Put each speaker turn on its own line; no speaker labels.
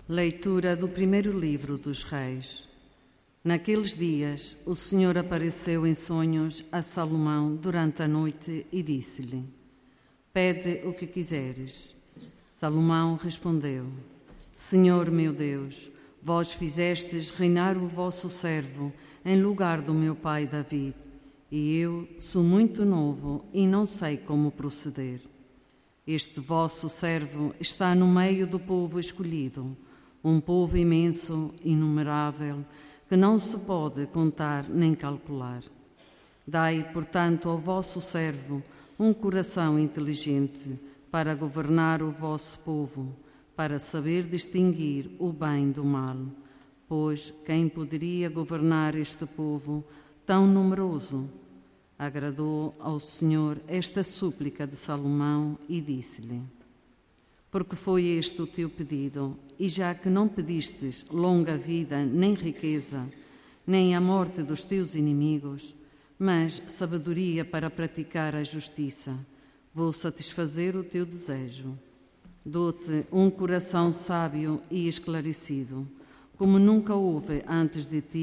Leitura do primeiro livro dos Reis. Naqueles dias, o Senhor apareceu em sonhos a Salomão durante a noite e disse-lhe: Pede o que quiseres. Salomão respondeu: Senhor meu Deus, vós fizestes reinar o vosso servo em lugar do meu pai David, e eu sou muito novo e não sei como proceder. Este vosso servo está no meio do povo escolhido, um povo imenso, inumerável, que não se pode contar nem calcular. Dai, portanto, ao vosso servo um coração inteligente para governar o vosso povo, para saber distinguir o bem do mal, pois quem poderia governar este povo tão numeroso? Agradou ao Senhor esta súplica de Salomão e disse-lhe: Porque foi este o teu pedido, e já que não pedistes longa vida, nem riqueza, nem a morte dos teus inimigos, mas sabedoria para praticar a justiça, vou satisfazer o teu desejo. Dou-te um coração sábio e esclarecido, como nunca houve antes de ti,